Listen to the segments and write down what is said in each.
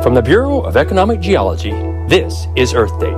From the Bureau of Economic Geology, this is Earth Date.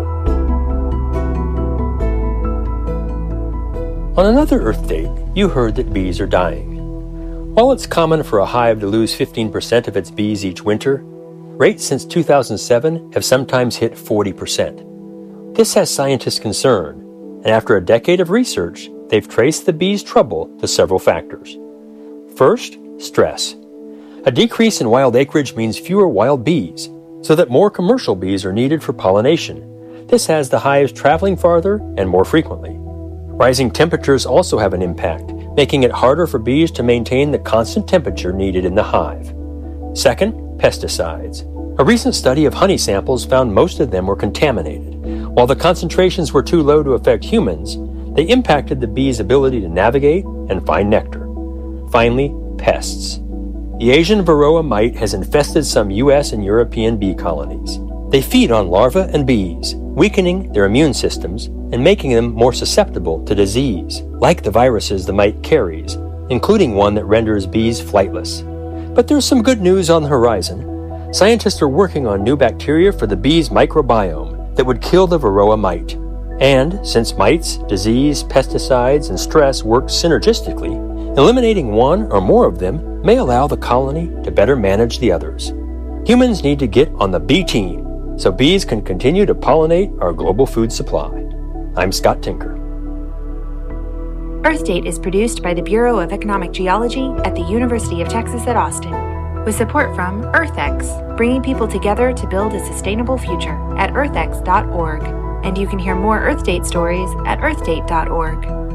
On another Earth Date, you heard that bees are dying. While it's common for a hive to lose 15% of its bees each winter, rates since 2007 have sometimes hit 40%. This has scientists concerned, and after a decade of research, they've traced the bees' trouble to several factors. First, stress. A decrease in wild acreage means fewer wild bees, so that more commercial bees are needed for pollination. This has the hives traveling farther and more frequently. Rising temperatures also have an impact, making it harder for bees to maintain the constant temperature needed in the hive. Second, pesticides. A recent study of honey samples found most of them were contaminated. While the concentrations were too low to affect humans, they impacted the bees' ability to navigate and find nectar. Finally, pests. The Asian Varroa mite has infested some U.S. and European bee colonies. They feed on larvae and bees, weakening their immune systems and making them more susceptible to disease, like the viruses the mite carries, including one that renders bees flightless. But there's some good news on the horizon. Scientists are working on new bacteria for the bees' microbiome that would kill the Varroa mite. And since mites, disease, pesticides, and stress work synergistically, eliminating one or more of them may allow the colony to better manage the others. Humans need to get on the bee team so bees can continue to pollinate our global food supply. I'm Scott Tinker. Earth Date is produced by the Bureau of Economic Geology at the University of Texas at Austin, with support from EarthX, bringing people together to build a sustainable future at earthx.org. And you can hear more Earth Date stories at earthdate.org.